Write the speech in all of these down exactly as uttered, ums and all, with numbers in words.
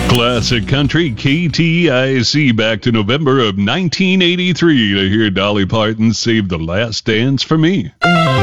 Classic Country K T I C back to November of nineteen eighty-three to hear Dolly Parton save the last dance for me.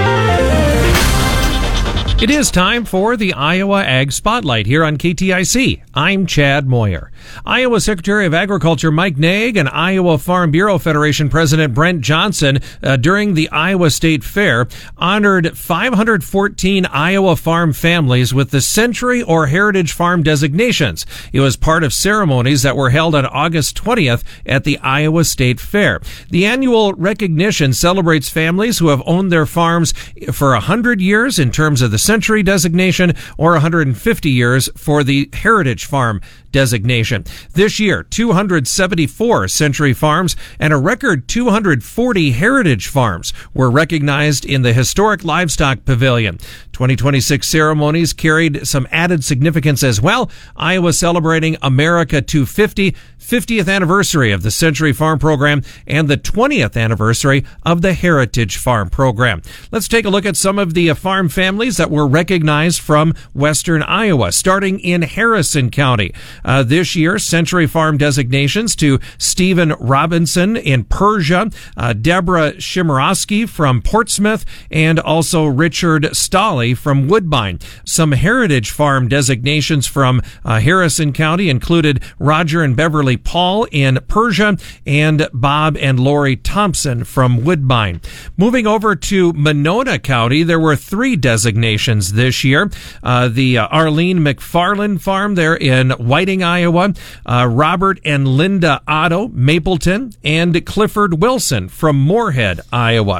It is time for the Iowa Ag Spotlight here on K T I C. I'm Chad Moyer. Iowa Secretary of Agriculture Mike Naig and Iowa Farm Bureau Federation President Brent Johnson uh, during the Iowa State Fair honored five hundred fourteen Iowa farm families with the Century or Heritage Farm designations. It was part of ceremonies that were held on August twentieth at the Iowa State Fair. The annual recognition celebrates families who have owned their farms for one hundred years in terms of the Century designation or one hundred fifty years for the Heritage Farm designation. This year, two hundred seventy-four Century Farms and a record two hundred forty Heritage Farms were recognized in the historic Livestock Pavilion. twenty twenty-six ceremonies carried some added significance as well. Iowa celebrating America two fifty, fiftieth anniversary of the Century Farm Program, and the twentieth anniversary of the Heritage Farm Program. Let's take a look at some of the farm families that were recognized from Western Iowa, starting in Harrison County. Uh, this year, Century Farm designations to Stephen Robinson in Persia, uh, Deborah Shimorowski from Portsmouth, and also Richard Stolley from Woodbine. Some Heritage Farm designations from uh, Harrison County included Roger and Beverly Paul in Persia and Bob and Lori Thompson from Woodbine. Moving over to Monona County, there were three designations this year. Uh, the uh, Arlene McFarland Farm there in Whiting, Iowa, uh, Robert and Linda Otto, Mapleton, and Clifford Wilson from Moorhead, Iowa.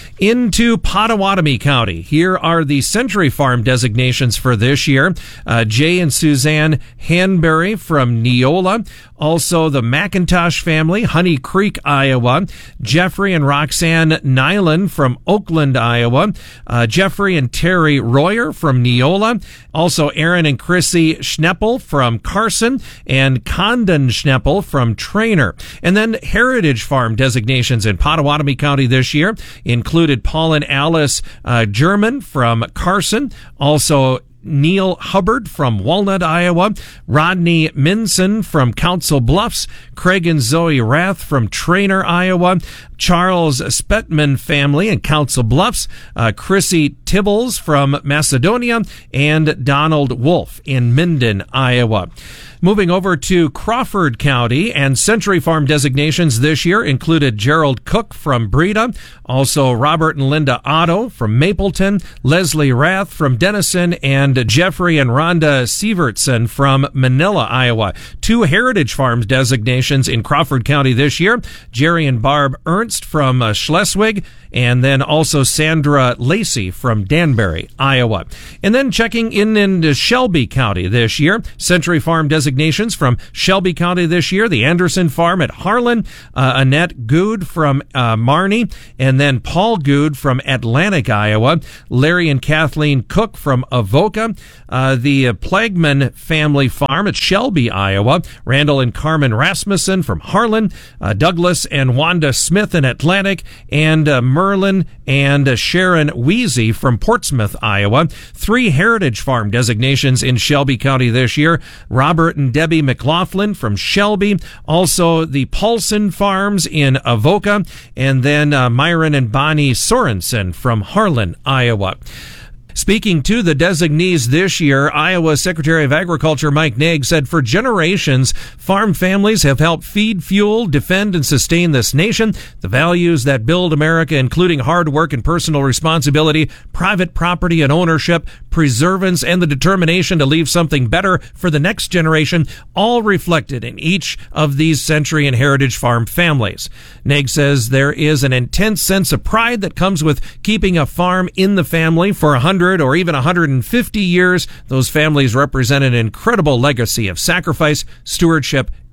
Into Pottawatomie County. Here are the Century Farm designations for this year. Uh, Jay and Suzanne Hanbury from Neola. Also the McIntosh family, Honey Creek, Iowa. Jeffrey and Roxanne Nyland from Oakland, Iowa. Uh, Jeffrey and Terry Royer from Neola. Also Aaron and Chrissy Schneppel from Carson and Condon Schneppel from Trainer. And then Heritage Farm designations in Pottawatomie County this year include Paul and Alice uh, German from Carson, also Neil Hubbard from Walnut, Iowa, Rodney Minson from Council Bluffs, Craig and Zoe Rath from Trainer, Iowa, Charles Spetman family in Council Bluffs, uh, Chrissy Tibbles from Macedonia, and Donald Wolf in Minden, Iowa. Moving over to Crawford County, and Century Farm designations this year included Gerald Cook from Breda, also Robert and Linda Otto from Mapleton, Leslie Rath from Denison, and Jeffrey and Rhonda Sievertson from Manila, Iowa. Two Heritage Farms designations in Crawford County this year, Jerry and Barb Ernst from uh, Schleswig, and then also Sandra Lacey from Danbury, Iowa. And then checking in into Shelby County this year, Century Farm designations from Shelby County this year, the Anderson Farm at Harlan, uh, Annette Good from uh, Marnie, and then Paul Good from Atlantic, Iowa, Larry and Kathleen Cook from Avoca, uh, the uh, Plagman family farm at Shelby, Iowa, Randall and Carmen Rasmussen from Harlan, uh, Douglas and Wanda Smith in Atlantic, and uh, Merlin and uh, Sharon Weezy from Portsmouth, Iowa. Three Heritage Farm designations in Shelby County this year, Robert and Debbie McLaughlin from Shelby, also the Paulson Farms in Avoca, and then uh, Myron and Bonnie Sorensen from Harlan, Iowa. Speaking to the designees this year, Iowa Secretary of Agriculture Mike Naig said for generations, farm families have helped feed, fuel, defend, and sustain this nation. The values that build America, including hard work and personal responsibility, private property and ownership, preservance, and the determination to leave something better for the next generation, all reflected in each of these Century and Heritage Farm families. Naig says there is an intense sense of pride that comes with keeping a farm in the family for a hundred or even one hundred fifty years. Those families represent an incredible legacy of sacrifice, stewardship,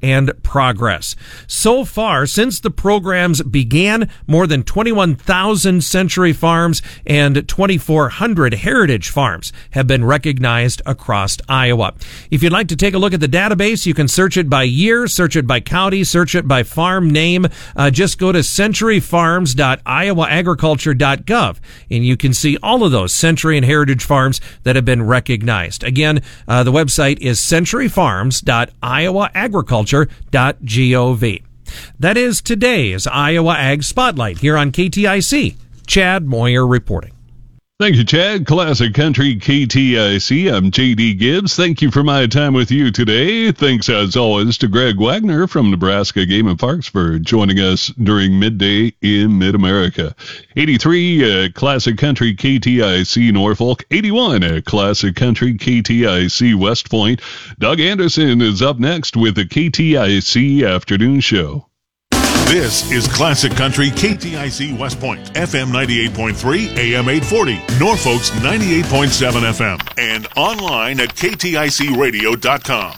and progress. So far, since the programs began, more than twenty-one thousand Century Farms and twenty-four hundred Heritage Farms have been recognized across Iowa. If you'd like to take a look at the database, you can search it by year, search it by county, search it by farm name. Uh, just go to century farms dot iowa agriculture dot gov, and you can see all of those Century and Heritage Farms that have been recognized. Again, uh, the website is century farms dot iowa agriculture dot gov. That is today's Iowa Ag Spotlight here on K T I C. Chad Moyer reporting. Thank you, Chad. Classic Country K T I C. I'm J D Gibbs. Thank you for my time with you today. Thanks, as always, to Greg Wagner from Nebraska Game and Parks for joining us during midday in Mid-America. eighty-three at Classic Country K T I C Norfolk. eighty-one at Classic Country K T I C West Point. Doug Anderson is up next with the K T I C Afternoon Show. This is Classic Country K T I C West Point, F M ninety-eight point three, A M eight forty, Norfolk's ninety-eight point seven F M, and online at k t i c radio dot com.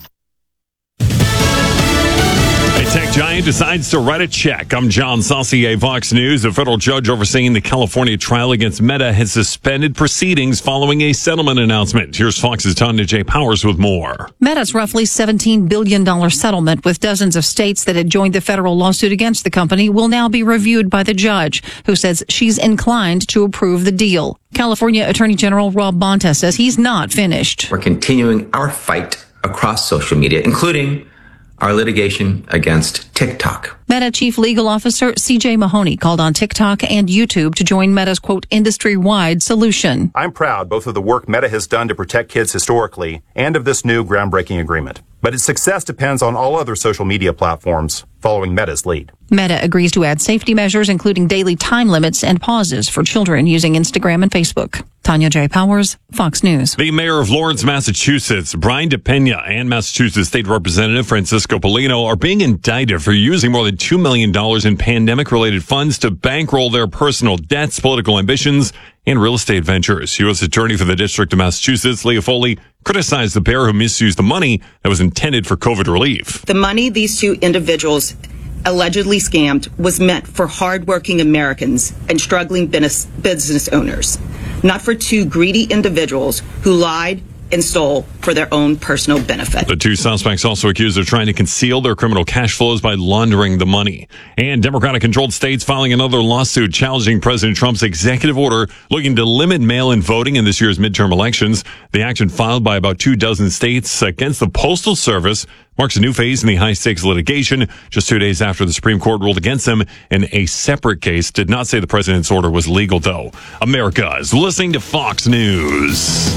A tech giant decides to write a check. I'm John Saucier, Fox News. A federal judge overseeing the California trial against Meta has suspended proceedings following a settlement announcement. Here's Fox's Tanya J. Powers with more. Meta's roughly seventeen billion dollars settlement with dozens of states that had joined the federal lawsuit against the company will now be reviewed by the judge, who says she's inclined to approve the deal. California Attorney General Rob Bonta says he's not finished. We're continuing our fight across social media, including our litigation against TikTok. Meta Chief Legal Officer C J Mahoney called on TikTok and YouTube to join Meta's, quote, industry-wide solution. I'm proud both of the work Meta has done to protect kids historically and of this new groundbreaking agreement. But its success depends on all other social media platforms following Meta's lead. Meta agrees to add safety measures, including daily time limits and pauses for children using Instagram and Facebook. Tanya J. Powers, Fox News. The mayor of Lawrence, Massachusetts, Brian DePena, and Massachusetts State Representative Francisco Polino are being indicted for using more than two million dollars in pandemic-related funds to bankroll their personal debts, political ambitions, and real estate ventures. U S Attorney for the District of Massachusetts, Leah Foley, criticized the pair who misused the money that was intended for COVID relief. The money these two individuals allegedly scammed was meant for hardworking Americans and struggling business owners, not for two greedy individuals who lied and stole for their own personal benefit. The two suspects also accused of trying to conceal their criminal cash flows by laundering the money. And Democratic-controlled states filing another lawsuit challenging President Trump's executive order looking to limit mail-in voting in this year's midterm elections. The action filed by about two dozen states against the Postal Service marks a new phase in the high-stakes litigation just two days after the Supreme Court ruled against them in a separate case. Did not say the president's order was legal, though. America is listening to Fox News.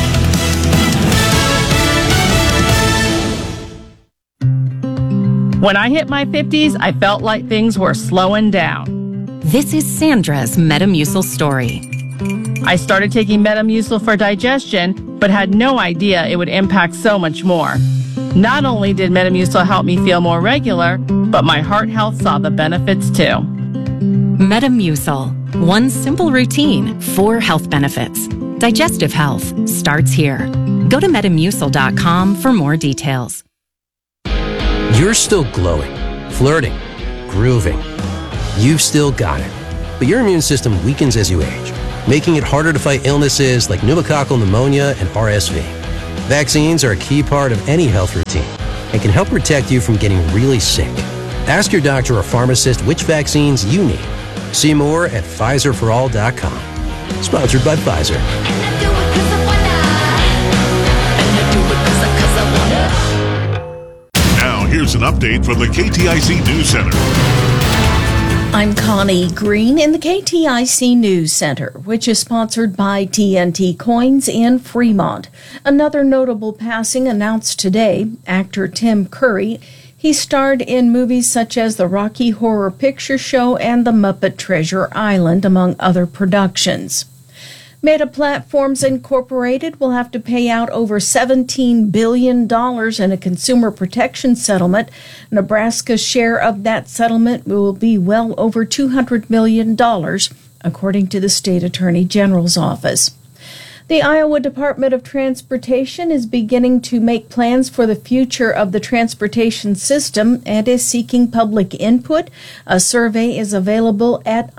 When I hit my fifties, I felt like things were slowing down. This is Sandra's Metamucil story. I started taking Metamucil for digestion, but had no idea it would impact so much more. Not only did Metamucil help me feel more regular, but my heart health saw the benefits too. Metamucil. One simple routine, four health benefits. Digestive health starts here. Go to metamucil dot com for more details. You're still glowing, flirting, grooving. You've still got it. But your immune system weakens as you age, making it harder to fight illnesses like pneumococcal pneumonia and R S V. Vaccines are a key part of any health routine and can help protect you from getting really sick. Ask your doctor or pharmacist which vaccines you need. See more at Pfizer for all dot com. Sponsored by Pfizer. Now, here's an update from the K T I C News Center. I'm Connie Green in the K T I C News Center, which is sponsored by T N T Coins in Fremont. Another notable passing announced today, actor Tim Curry. He starred in movies such as The Rocky Horror Picture Show and The Muppet Treasure Island, among other productions. Meta Platforms Incorporated will have to pay out over seventeen billion dollars in a consumer protection settlement. Nebraska's share of that settlement will be well over two hundred million dollars, according to the state attorney general's office. The Iowa Department of Transportation is beginning to make plans for the future of the transportation system and is seeking public input. A survey is available at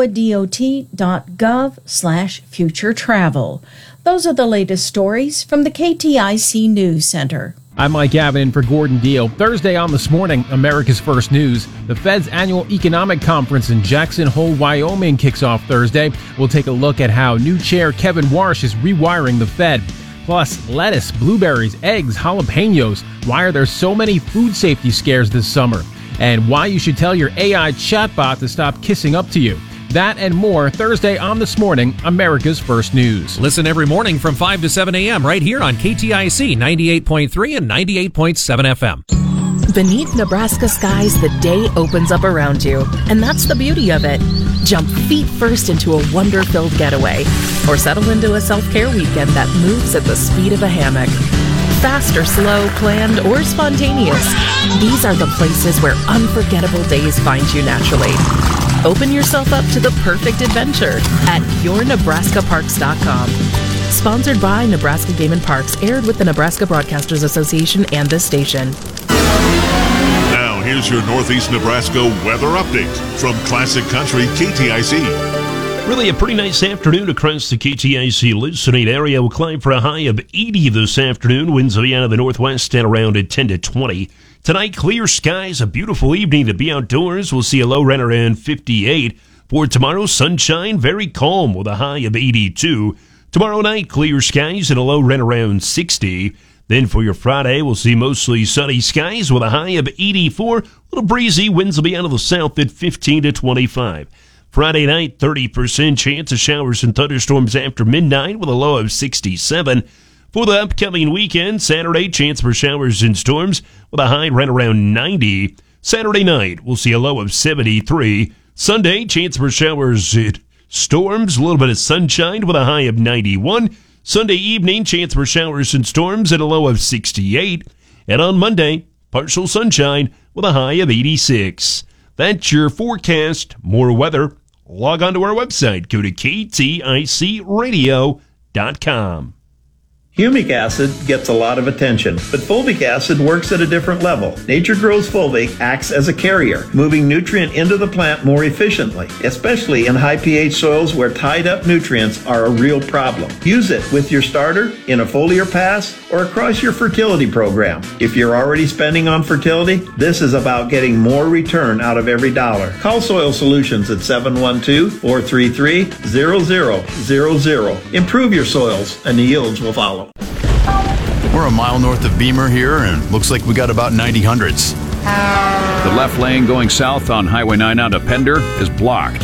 iowadot.gov slash future travel. Those are the latest stories from the K T I C News Center. I'm Mike Gavin in for Gordon Deal. Thursday on This Morning, America's First News. The Fed's annual economic conference in Jackson Hole, Wyoming kicks off Thursday. We'll take a look at how new chair Kevin Warsh is rewiring the Fed. Plus, lettuce, blueberries, eggs, jalapenos. Why are there so many food safety scares this summer? And why you should tell your A I chatbot to stop kissing up to you. That and more Thursday on This Morning, America's First News. Listen every morning from five to seven a.m. right here on K T I C ninety-eight point three and ninety-eight point seven F M. Beneath Nebraska skies, the day opens up around you, and that's the beauty of it. Jump feet first into a wonder-filled getaway, or settle into a self-care weekend that moves at the speed of a hammock. Fast or slow, planned or spontaneous, these are the places where unforgettable days find you naturally. Open yourself up to the perfect adventure at your nebraska parks dot com. Sponsored by Nebraska Game and Parks, aired with the Nebraska Broadcasters Association and this station. Now, here's your Northeast Nebraska weather update from Classic Country K T I C. Really a pretty nice afternoon across the K T I C listening area. We'll climb for a high of eighty this afternoon. Winds will be out of the northwest at around ten to twenty. Tonight, clear skies, a beautiful evening to be outdoors. We'll see a low right around fifty-eight. For tomorrow, sunshine, very calm with a high of eighty-two. Tomorrow night, clear skies and a low right around sixty. Then for your Friday, we'll see mostly sunny skies with a high of eighty-four. A little breezy, winds will be out of the south at fifteen to twenty-five. Friday night, thirty percent chance of showers and thunderstorms after midnight with a low of sixty-seven. For the upcoming weekend, Saturday, chance for showers and storms with a high right around ninety. Saturday night, we'll see a low of seventy-three. Sunday, chance for showers and storms, a little bit of sunshine with a high of ninety-one. Sunday evening, chance for showers and storms at a low of sixty-eight. And on Monday, partial sunshine with a high of eighty-six. That's your forecast. More weather. Log on to our website. Go to K T I C radio dot com. Humic acid gets a lot of attention, but fulvic acid works at a different level. Nature Grows Fulvic acts as a carrier, moving nutrient into the plant more efficiently, especially in high pH soils where tied up nutrients are a real problem. Use it with your starter, in a foliar pass, or across your fertility program. If you're already spending on fertility, this is about getting more return out of every dollar. Call Soil Solutions at seven one two, four three three, zero zero zero zero. Improve your soils and the yields will follow. We're a mile north of Beamer here, and looks like we got about ninety hundreds. The left lane going south on Highway nine out of Pender is blocked.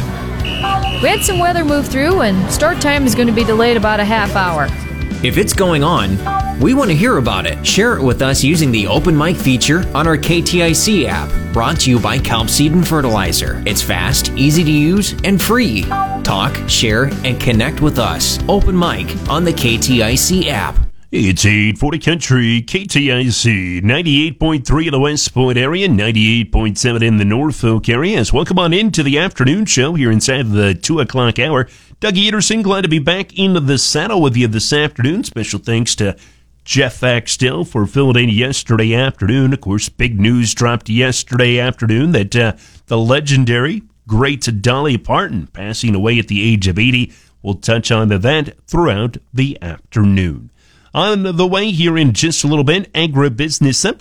We had some weather move through, and start time is going to be delayed about a half hour. If it's going on, we want to hear about it. Share it with us using the Open Mic feature on our K T I C app. Brought to you by Kelp Seed and Fertilizer. It's fast, easy to use, and free. Talk, share, and connect with us. Open Mic on the K T I C app. It's eight forty Country, K T I C, ninety-eight point three in the West Point area, ninety-eight point seven in the Norfolk area. Yes, welcome on into the afternoon show here inside the two o'clock hour. Dougie Anderson, glad to be back into the saddle with you this afternoon. Special thanks to Jeff Axtell for filling in yesterday afternoon. Of course, big news dropped yesterday afternoon that uh, the legendary, great Dolly Parton passing away at the age of eighty. We'll touch on that throughout the afternoon. On the way here in just a little bit, agribusiness update.